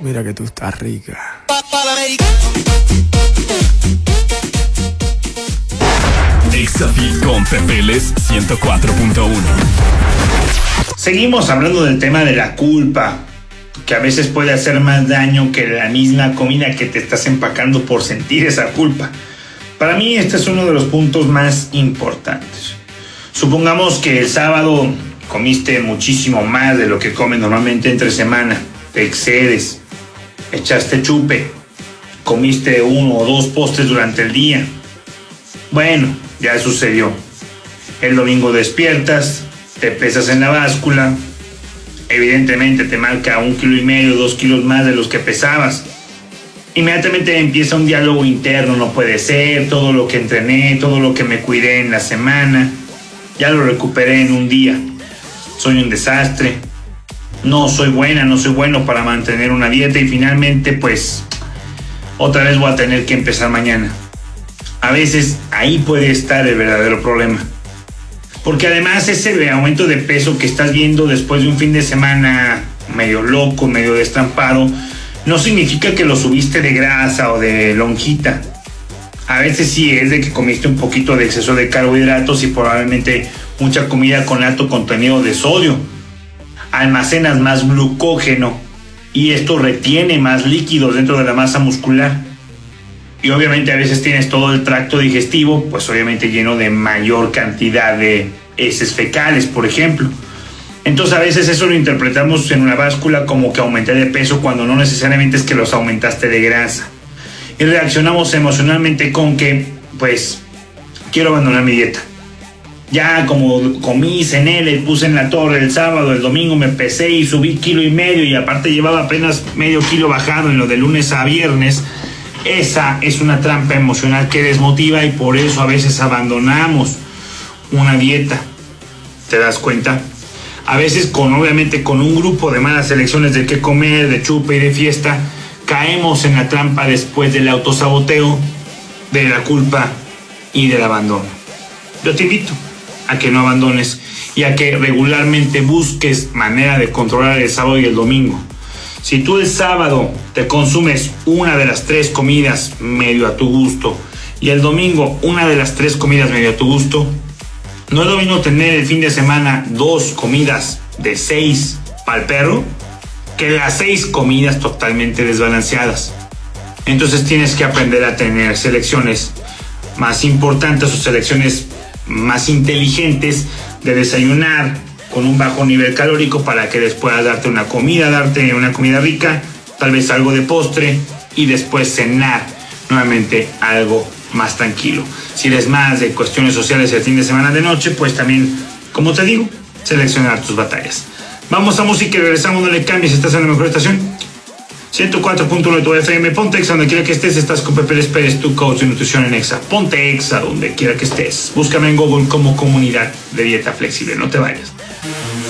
Mira que tú estás rica. Exafit con Pepeles 104.1. Seguimos hablando del tema de la culpa, que a veces puede hacer más daño que la misma comida que te estás empacando por sentir esa culpa. Para mí este es uno de los puntos más importantes. Supongamos que el sábado comiste muchísimo más de lo que comes normalmente entre semana, te excedes, echaste chupe, comiste 1 o 2 postres durante el día. Bueno, ya sucedió. El domingo despiertas, te pesas en la báscula, evidentemente te marca 1,5 kilos, 2 kilos más de los que pesabas. Inmediatamente empieza un diálogo interno: no puede ser, todo lo que entrené, todo lo que me cuidé en la semana, ya lo recuperé en un día. Soy un desastre, no soy buena, no soy bueno para mantener una dieta y finalmente pues otra vez voy a tener que empezar mañana. A veces ahí puede estar el verdadero problema, porque además ese aumento de peso que estás viendo después de un fin de semana medio loco, medio destrampado, no significa que lo subiste de grasa o de lonjita. A veces sí es de que comiste un poquito de exceso de carbohidratos y probablemente mucha comida con alto contenido de sodio. Almacenas más glucógeno y esto retiene más líquidos dentro de la masa muscular. Y obviamente a veces tienes todo el tracto digestivo, pues obviamente lleno de mayor cantidad de heces fecales, por ejemplo. Entonces a veces eso lo interpretamos en una báscula como que aumenté de peso, cuando no necesariamente es que los aumentaste de grasa. Y reaccionamos emocionalmente con que, pues, quiero abandonar mi dieta. Ya como comí, cené, le puse en la torre el sábado, el domingo me pesé y subí 1,5 kilos y aparte llevaba apenas medio kilo bajado en lo de lunes a viernes. Esa es una trampa emocional que desmotiva y por eso a veces abandonamos una dieta. ¿Te das cuenta? A veces obviamente con un grupo de malas elecciones de qué comer, de chupe y de fiesta, caemos en la trampa después del autosaboteo, de la culpa y del abandono. Yo te invito a que no abandones y a que regularmente busques manera de controlar el sábado y el domingo. Si tú el sábado te consumes una de las 3 comidas medio a tu gusto y el domingo una de las 3 comidas medio a tu gusto, no es lo mismo tener el fin de semana 2 comidas de 6 para el perro que las 6 comidas totalmente desbalanceadas. Entonces tienes que aprender a tener selecciones más importantes o selecciones más inteligentes de desayunar con un bajo nivel calórico para que después darte una comida rica, tal vez algo de postre y después cenar nuevamente algo más tranquilo. Si eres más de cuestiones sociales el fin de semana de noche, pues también, como te digo, seleccionar tus batallas. Vamos a música y regresamos, no le cambies, estás en la mejor estación. 104.1 de tu FM, ponte Exa donde quiera que estés, estás con Pepeles Pérez, tu coach de nutrición en Exa. Ponte Exa donde quiera que estés. Búscame en Google como Comunidad de Dieta Flexible, no te vayas.